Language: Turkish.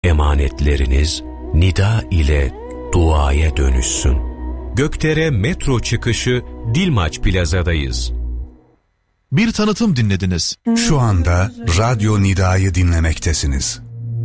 emanetleriniz nida ile duaya dönüşsün. Gökdere metro çıkışı Dilmaç Plaza'dayız. Bir tanıtım dinlediniz. Şu anda Radyo Nida'yı dinlemektesiniz.